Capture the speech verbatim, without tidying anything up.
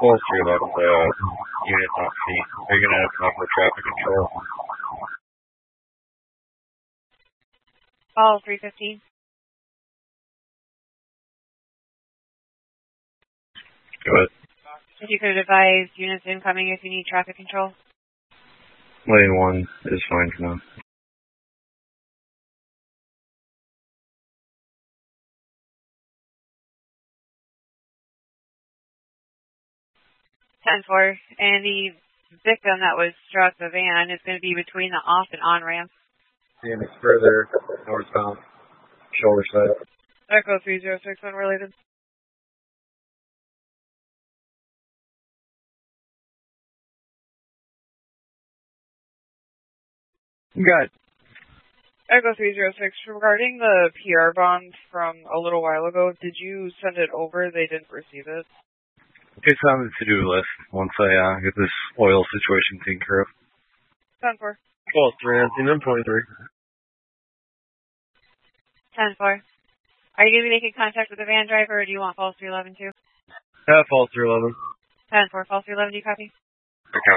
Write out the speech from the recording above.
Well, three eleven, uh, unit not C. Are you going to come up with traffic control? Call three fifteen. Go ahead. If you could advise units incoming if you need traffic control. Lane one is fine for now. ten four. And the victim that was struck, the van, is going to be between the off and on ramp. And it's further northbound, shoulder side. Echo three zero six, unrelated. Got it. Echo three zero six, regarding the P R bond from a little while ago, did you send it over? They didn't receive it. It's on the to-do list once I uh, get this oil situation taken care of. ten four. Well, three nineteen and twenty-three. ten four. Are you going to be making contact with the van driver, or do you want false three eleven too? Yeah, false three eleven. ten four, false three eleven, do you copy?